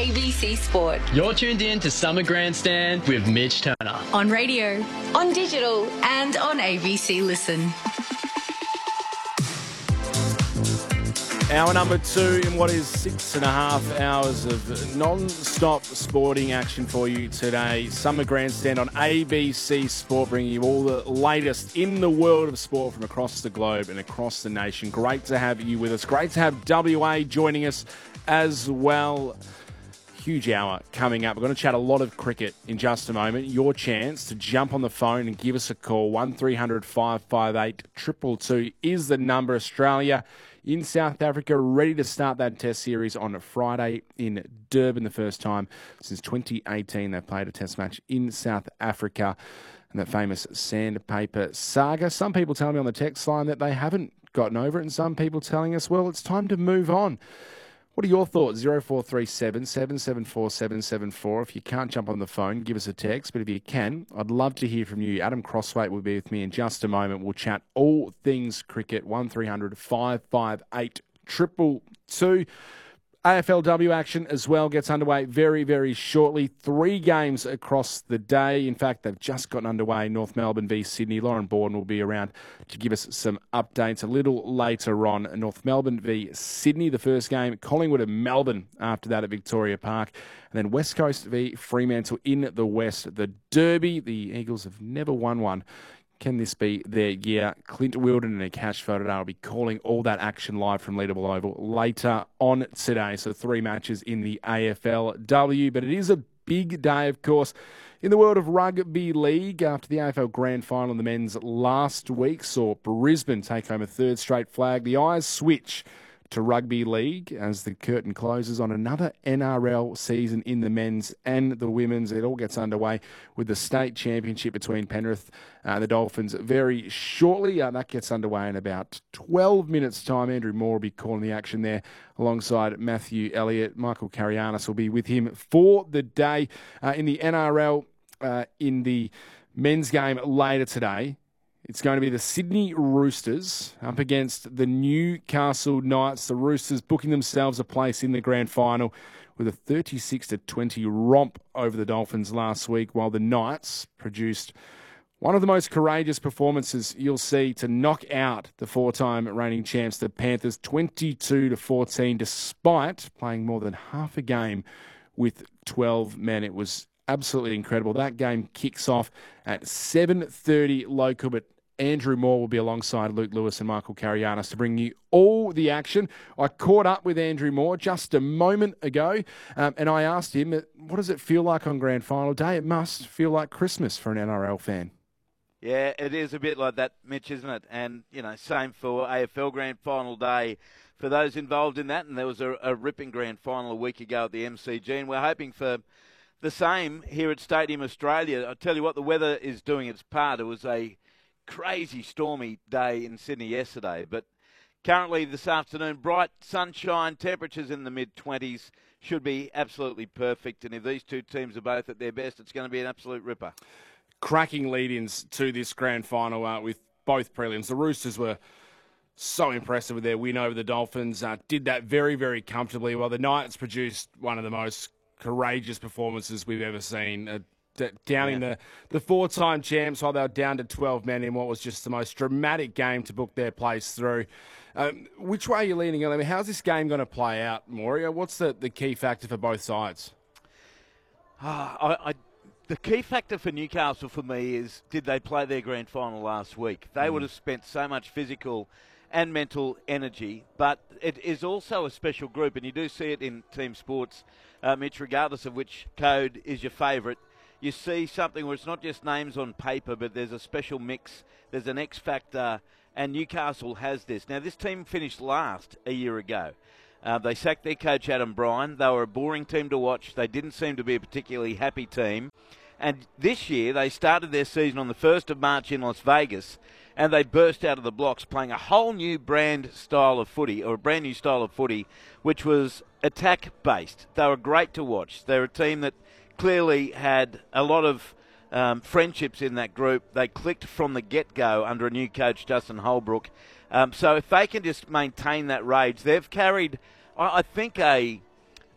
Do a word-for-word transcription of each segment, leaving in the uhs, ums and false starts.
A B C Sport. You're tuned in to Summer Grandstand with Mitch Turner. On radio, on digital, and on A B C Listen. Hour number two in what is six and a half hours of non-stop sporting action for you today. Summer Grandstand on A B C Sport, bringing you all the latest in the world of sport from across the globe and across the nation. Great to have you with us. Great to have W A joining us as well. Huge hour coming up. We're going to chat a lot of cricket in just a moment. Your chance to jump on the phone and give us a call. one three hundred five five eight two two two is the number. Australia in South Africa, ready to start that test series on Friday in Durban, the first time since twenty eighteen they've played a test match in South Africa. And that famous sandpaper saga. Some people tell me on the text line that they haven't gotten over it, and some people telling us, well, it's time to move on. What are your thoughts? zero four three seven, seven seven four, seven seven four. If you can't jump on the phone, give us a text. But if you can, I'd love to hear from you. Adam Crosswaite will be with me in just a moment. We'll chat all things cricket. one three hundred five five eight two two two. A F L W action as well gets underway very, very shortly. Three games across the day. In fact, they've just gotten underway. North Melbourne v Sydney. Lauren Borden will be around to give us some updates a little later on. North Melbourne v Sydney, the first game. Collingwood and Melbourne after that at Victoria Park. And then West Coast v Fremantle in the West. The Derby, the Eagles have never won one. Can this be their year? Clint Wilden and Akash Fodadar will be calling all that action live from Leederville Oval later on today. So three matches in the A F L W. But it is a big day, of course, in the world of rugby league. After the A F L Grand Final in the men's last week saw Brisbane take home a third straight flag, the eyes switch to rugby league as the curtain closes on another N R L season in the men's and the women's. It all gets underway with the state championship between Penrith and the Dolphins very shortly. Uh, that gets underway in about twelve minutes' time. Andrew Moore will be calling the action there alongside Matthew Elliott. Michael Carianis will be with him for the day. Uh, in the N R L, uh, in the men's game later today, it's going to be the Sydney Roosters up against the Newcastle Knights. The Roosters booking themselves a place in the grand final with a thirty-six to twenty romp over the Dolphins last week, while the Knights produced one of the most courageous performances you'll see to knock out the four-time reigning champs, the Panthers, twenty-two to fourteen, despite playing more than half a game with twelve men. It was absolutely incredible. That game kicks off at seven thirty local, but Andrew Moore will be alongside Luke Lewis and Michael Carianis to bring you all the action. I caught up with Andrew Moore just a moment ago, um, and I asked him, what does it feel like on Grand Final Day? It must feel like Christmas for an N R L fan. Yeah, it is a bit like that, Mitch, isn't it? And, you know, same for A F L Grand Final Day for those involved in that. And there was a, a ripping Grand Final a week ago at the M C G, and we're hoping for the same here at Stadium Australia. I tell you what, the weather is doing its part. It was a crazy stormy day in Sydney yesterday, but currently this afternoon, bright sunshine, temperatures in the mid-twenties, should be absolutely perfect. And if these two teams are both at their best, it's going to be an absolute ripper. Cracking lead-ins to this grand final uh, with both prelims. The Roosters were so impressive with their win over the Dolphins, uh, did that very, very comfortably, while the Knights produced one of the most courageous performances we've ever seen. Uh, Downing yeah. the, the four-time champs while they were down to twelve men in what was just the most dramatic game to book their place through. Um, which way are you leaning on? I mean, how's this game going to play out, Moria? What's the, the key factor for both sides? Uh, I, I, the key factor for Newcastle for me is, did they play their grand final last week? They mm. would have spent so much physical and mental energy, but it is also a special group, and you do see it in team sports, uh, Mitch, regardless of which code is your favourite. You see something where it's not just names on paper, but there's a special mix, there's an X factor, and Newcastle has this. Now, this team finished last a year ago. Uh, they sacked their coach, Adam Bryan. They were a boring team to watch. They didn't seem to be a particularly happy team. And this year, they started their season on the first of March in Las Vegas, and they burst out of the blocks playing a whole new brand style of footy, or a brand new style of footy, which was attack-based. They were great to watch. They're a team that clearly had a lot of um, friendships in that group. They clicked from the get-go under a new coach, Justin Holbrook. Um, so if they can just maintain that rage, they've carried, I, I think, a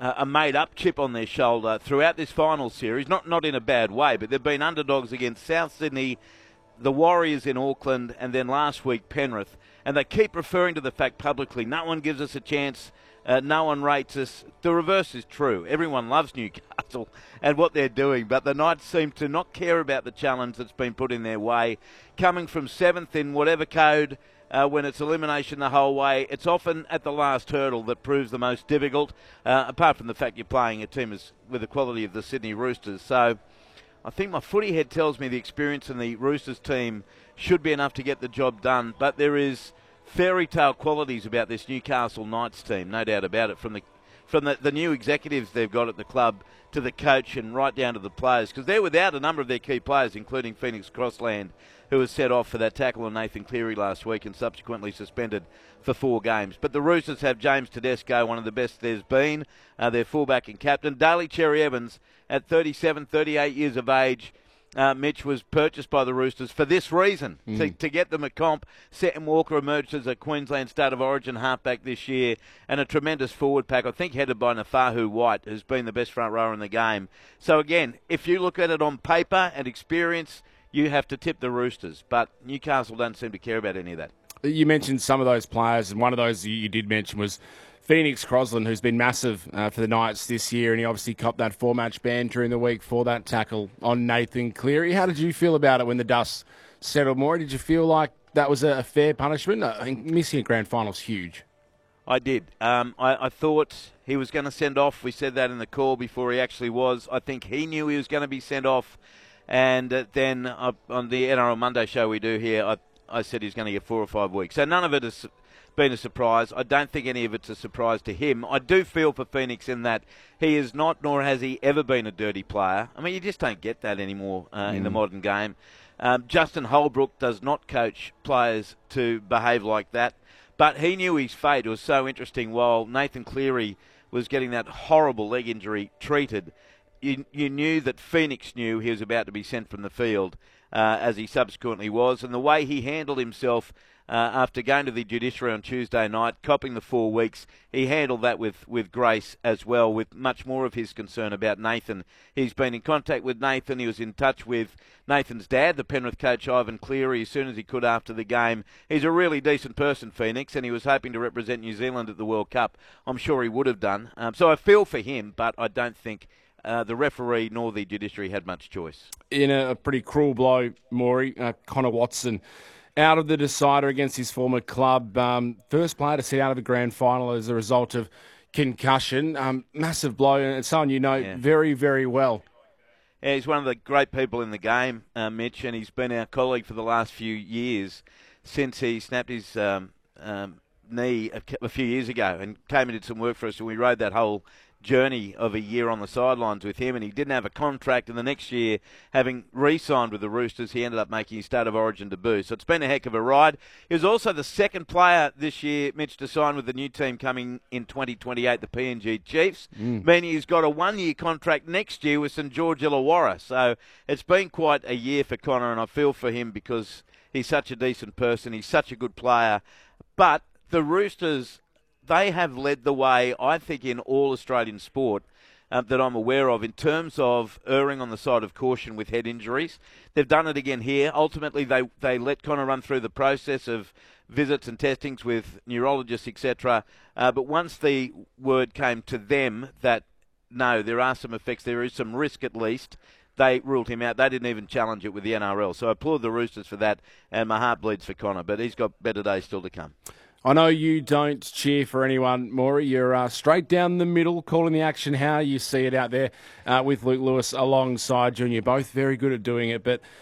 uh, a made-up chip on their shoulder throughout this final series, not not in a bad way, but they've been underdogs against South Sydney, the Warriors in Auckland, and then last week Penrith. And they keep referring to the fact publicly, no one gives us a chance, uh, no one rates us. The reverse is true. Everyone loves Newcastle and what they're doing, but the Knights seem to not care about the challenge that's been put in their way. Coming from seventh in whatever code, uh, when it's elimination the whole way, it's often at the last hurdle that proves the most difficult, uh, apart from the fact you're playing a team as, with the quality of the Sydney Roosters. So I think my footy head tells me the experience in the Roosters team should be enough to get the job done, but there is fairy tale qualities about this Newcastle Knights team, no doubt about it, from the from the, the new executives they've got at the club to the coach and right down to the players, because they're without a number of their key players, including Phoenix Crossland, who was set off for that tackle on Nathan Cleary last week and subsequently suspended for four games. But the Roosters have James Tedesco, one of the best there's been, uh, their fullback and captain. Daly Cherry Evans, at thirty-seven, thirty-eight years of age, Uh, Mitch, was purchased by the Roosters for this reason, mm. to, to get them a comp. Seton Walker emerged as a Queensland State of Origin halfback this year, and a tremendous forward pack, I think headed by Nafahu White, who's been the best front rower in the game. So again, if you look at it on paper and experience, you have to tip the Roosters, but Newcastle don't seem to care about any of that. You mentioned some of those players, and one of those you did mention was Phoenix Crossland, who's been massive uh, for the Knights this year, and he obviously copped that four-match ban during the week for that tackle on Nathan Cleary. How did you feel about it when the dust settled more? Did you feel like that was a fair punishment? I think missing a grand final is huge. I did. Um, I, I thought he was going to send off. We said that in the call before he actually was. I think he knew he was going to be sent off. And uh, then uh, on the N R L Monday show we do here, I, I said he's going to get four or five weeks. So none of it has been a surprise. I don't think any of it's a surprise to him. I do feel for Phoenix in that he is not, nor has he ever been, a dirty player. I mean, you just don't get that anymore uh, mm. in the modern game. Um, Justin Holbrook does not coach players to behave like that, but he knew his fate. It was so interesting. While Nathan Cleary was getting that horrible leg injury treated, you, you knew that Phoenix knew he was about to be sent from the field, uh, as he subsequently was, and the way he handled himself Uh, after going to the judiciary on Tuesday night, copping the four weeks, he handled that with, with grace as well, with much more of his concern about Nathan. He's been in contact with Nathan. He was in touch with Nathan's dad, the Penrith coach, Ivan Cleary, as soon as he could after the game. He's a really decent person, Phoenix, and he was hoping to represent New Zealand at the World Cup. I'm sure he would have done. Um, so I feel for him, but I don't think uh, the referee nor the judiciary had much choice. In a, a pretty cruel blow, Maury, uh, Connor Watson out of the decider against his former club. Um, first player to sit out of a grand final as a result of concussion. Um, massive blow, and it's someone you know yeah. very, very well. Yeah, he's one of the great people in the game, uh, Mitch, and he's been our colleague for the last few years since he snapped his um, um, knee a, a few years ago and came and did some work for us, and we rode that whole journey of a year on the sidelines with him, and he didn't have a contract, and the next year, having re-signed with the Roosters, he ended up making his State of Origin debut. So it's been a heck of a ride. He was also the second player this year, Mitch, to sign with the new team coming in twenty twenty-eight, the P N G Chiefs, mm. meaning he's got a one-year contract next year with St George Illawarra. So it's been quite a year for Connor, and I feel for him because he's such a decent person, he's such a good player. But the Roosters, they have led the way, I think, in all Australian sport uh, that I'm aware of in terms of erring on the side of caution with head injuries. They've done it again here. Ultimately, they, they let Connor run through the process of visits and testings with neurologists, et cetera. Uh, but once the word came to them that, no, there are some effects, there is some risk at least, they ruled him out. They didn't even challenge it with the N R L. So I applaud the Roosters for that, and my heart bleeds for Connor, but he's got better days still to come. I know you don't cheer for anyone, Maury. You're uh, straight down the middle, calling the action how you see it out there uh, with Luke Lewis alongside you. And you're both very good at doing it. But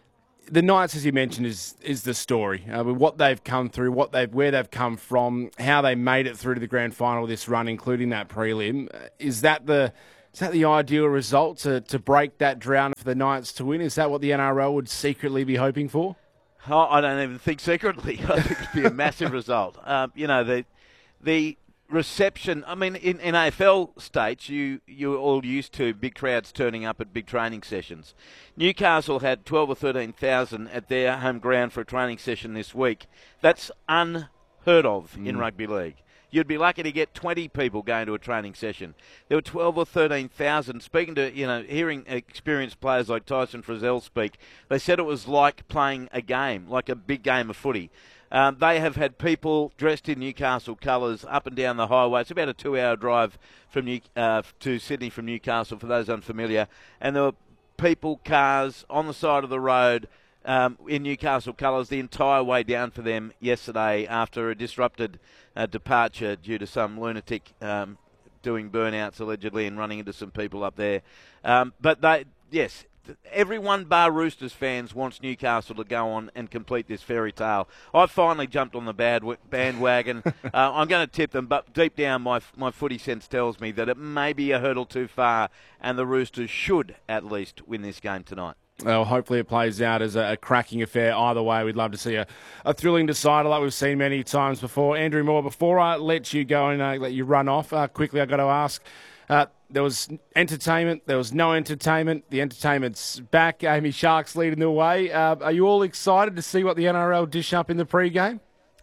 the Knights, as you mentioned, is is the story. Uh, with what they've come through, what they've where they've come from, how they made it through to the grand final this run, including that prelim. Is that the is that the ideal result to, to break that drought for the Knights to win? Is that what the N R L would secretly be hoping for? Oh, I don't even think secretly. I think it'd be a massive result. Um, you know, the the reception. I mean, in, in A F L states, you you're all used to big crowds turning up at big training sessions. Newcastle had twelve or thirteen thousand at their home ground for a training session this week. That's unheard of mm. in rugby league. you'd be lucky to get twenty people going to a training session. There were twelve or thirteen thousand. Speaking to, you know, hearing experienced players like Tyson Frizzell speak, they said it was like playing a game, like a big game of footy. Um, they have had people dressed in Newcastle colours up and down the highway. It's about a two-hour drive from New, uh, to Sydney from Newcastle, for those unfamiliar. And there were people, cars on the side of the road um, in Newcastle colours the entire way down for them yesterday after a disrupted uh, departure due to some lunatic um, doing burnouts allegedly and running into some people up there. Um, but they, yes... Everyone bar Roosters fans wants Newcastle to go on and complete this fairy tale. I've finally jumped on the bad bandwagon. uh, I'm going to tip them, but deep down my my footy sense tells me that it may be a hurdle too far and the Roosters should at least win this game tonight. Well, hopefully it plays out as a, a cracking affair. Either way, we'd love to see a, a thrilling decider like we've seen many times before. Andrew Moore, before I let you go and uh, let you run off, uh, quickly I've got to ask, Uh, there was entertainment. There was no entertainment. The entertainment's back. Amy Shark's leading the way. Uh, are you all excited to see what the N R L dish up in the pre-game?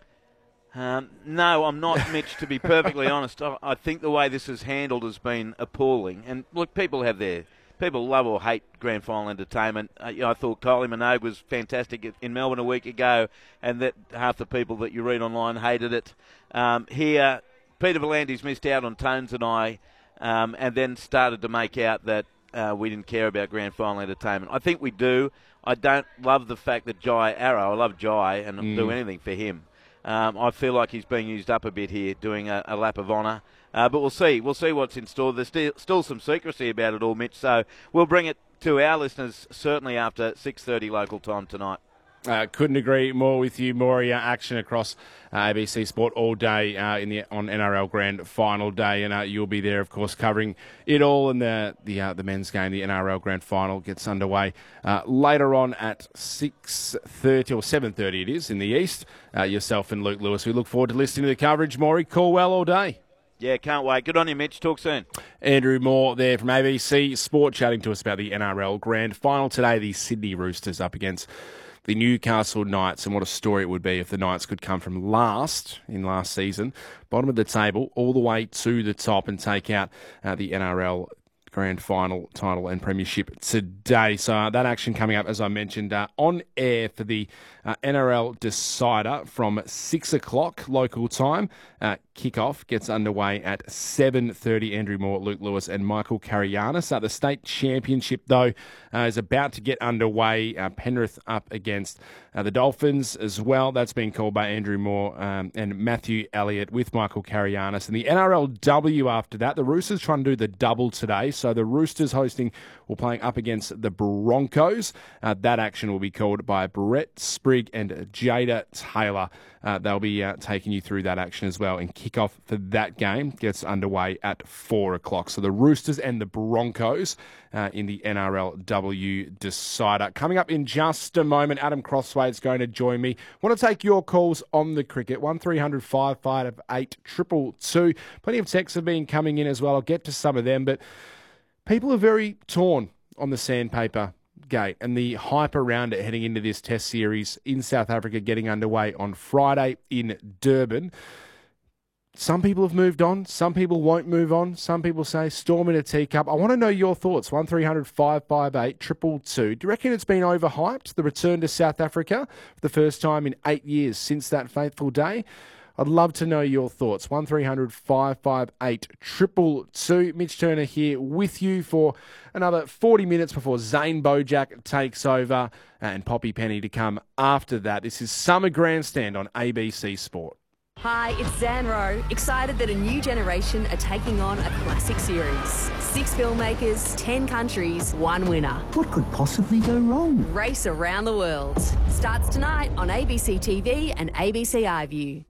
Um, no, I'm not, Mitch, to be perfectly honest. I, I think the way this is handled has been appalling. And, look, people have their... People love or hate grand final entertainment. Uh, you know, I thought Kylie Minogue was fantastic in Melbourne a week ago, and that half the people that you read online hated it. Um, here, Peter V'landys missed out on Tones and I... Um, and then started to make out that uh, we didn't care about grand final entertainment. I think we do. I don't love the fact that Jai Arrow, I love Jai and mm. do anything for him. Um, I feel like he's being used up a bit here, doing a, a lap of honour. Uh, but we'll see. We'll see what's in store. There's still, still some secrecy about it all, Mitch, so we'll bring it to our listeners certainly after six thirty local time tonight. Uh, couldn't agree more with you, Maury. Uh, action across uh, A B C Sport all day uh, in the on N R L Grand Final day, and uh, you'll be there, of course, covering it all. And the the uh, the men's game, the N R L Grand Final, gets underway uh, later on at six thirty or seven thirty. It is in the east. Uh, yourself and Luke Lewis. We look forward to listening to the coverage, Maury. Call well all day. Yeah, can't wait. Good on you, Mitch. Talk soon. Andrew Moore there from A B C Sport chatting to us about the N R L Grand Final today. The Sydney Roosters up against the Newcastle Knights, and what a story it would be if the Knights could come from last in last season, bottom of the table, all the way to the top and take out uh, the N R L Grand Final title and premiership today. So uh, that action coming up, as I mentioned, uh, on air for the uh, N R L Decider from six o'clock local time. Uh, kickoff gets underway at seven thirty. Andrew Moore, Luke Lewis and Michael Karayanis. Uh, the state championship, though, uh, is about to get underway. Uh, Penrith up against uh, the Dolphins as well. That's been called by Andrew Moore um, and Matthew Elliott with Michael Karayanis. And the N R L W after that, the Roosters trying to do the double today. So the Roosters hosting or playing up against the Broncos. Uh, that action will be called by Brett Sprigg and Jada Taylor. Uh, they'll be uh, taking you through that action as well. And kickoff for that game gets underway at four o'clock. So the Roosters and the Broncos uh, in the N R L W Decider. Coming up in just a moment, Adam Crossway is going to join me. Want to take your calls on the cricket. one three hundred five five eight two two two. Plenty of texts have been coming in as well. I'll get to some of them, but people are very torn on the sandpaper gate and the hype around it heading into this test series in South Africa getting underway on Friday in Durban. Some people have moved on. Some people won't move on. Some people say storm in a teacup. I want to know your thoughts. one three hundred five five eight two two two. Do you reckon it's been overhyped, the return to South Africa for the first time in eight years since that fateful day? I'd love to know your thoughts. one three hundred five five eight two two two. Mitch Turner here with you for another forty minutes before Zane Bojack takes over and Poppy Penny to come after that. This is Summer Grandstand on A B C Sport. Hi, it's Zan Rowe. Excited that a new generation are taking on a classic series. Six filmmakers, ten countries, one winner. What could possibly go wrong? Race around the world. Starts tonight on A B C T V and A B C iView.